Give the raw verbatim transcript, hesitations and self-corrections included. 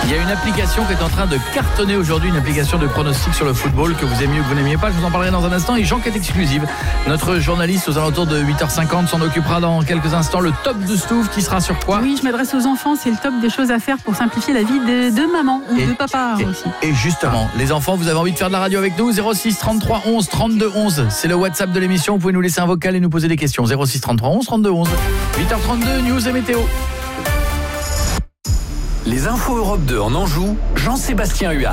Il y a une application qui est en train de cartonner aujourd'hui, une application de pronostic sur le football que vous aimiez ou que vous n'aimiez pas. Je vous en parlerai dans un instant. Et Jean-Quête exclusive, notre journaliste aux alentours de huit heures cinquante s'en occupera dans quelques instants. Le top de Stouff qui sera sur quoi? Oui, je m'adresse aux enfants. C'est le top des choses à faire pour simplifier la vie de, de maman ou et, de papa et, aussi. Et justement, les enfants, vous avez envie de faire de la radio avec nous? zéro six trente-trois onze trente-deux onze, c'est le WhatsApp de l'émission. Vous pouvez nous laisser un vocal et nous poser des questions. zéro six trente-trois onze trente-deux onze. huit heures trente-deux, news et météo. Les infos Europe deux en Anjou, Jean-Sébastien Huard.